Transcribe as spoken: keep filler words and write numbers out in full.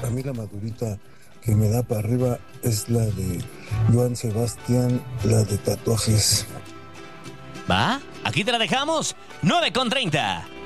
a mí la madurita que me da para arriba es la de Joan Sebastián, la de Tatuajes. ¿Va? Aquí te la dejamos. nueve con treinta.